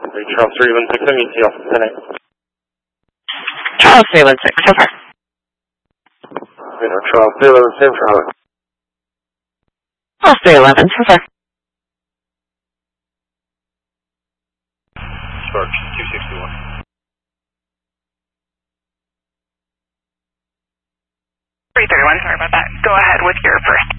Charles 316, METL 10-8. Charles 316, so far. Charles 316, Charlie. Charles 311, so far. Sparks 261. 331, sorry about that. Go ahead with your first.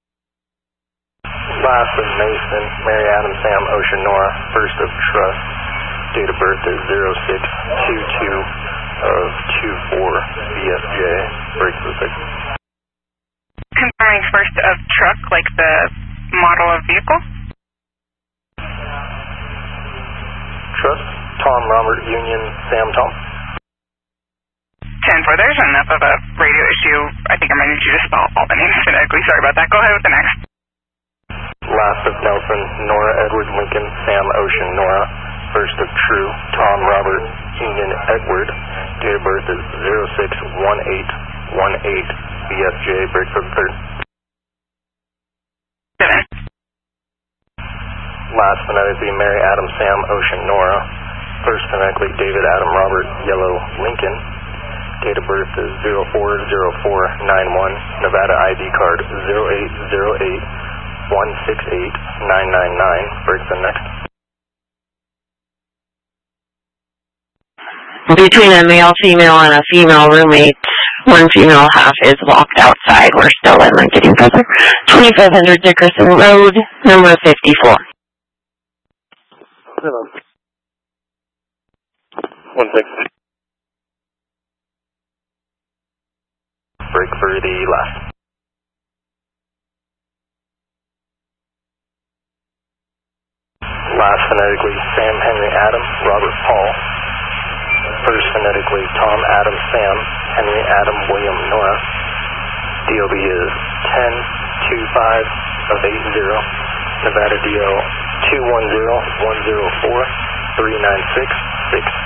Last of Mason, Mary Adam Sam Ocean Nora, first of Trust. Date of birth is 0622 of 24 BSJ. Break for 6. Confirming first of truck, like the model of vehicle. Trust, Tom Robert Union Sam Tom. 10-4, there's enough of a radio issue. I think I might need you to spell all the names phonetically. Sorry about that. Go ahead with the next. Last of Nelson, Nora Edward Lincoln Sam Ocean Nora, first of True, Tom Robert Union Edward. Date of birth is 061818 BSJ. Break for the 3rd. 7. Last phonetically, Mary Adam Sam Ocean Nora, first phonetically, David Adam Robert Yellow Lincoln. Date of birth is 040491, Nevada ID card 080816899. Break the next. Between a male, female, and a female roommate, one female half is locked outside. We're still in getting further. 2500 Dickerson Road, number 54. 16. Break for the last. Last phonetically, Sam Henry Adam Robert Paul. First phonetically, Tom Adam Sam Henry Adam William Nora. DOB is 1025 of 80. Nevada DO 210-104-396-6.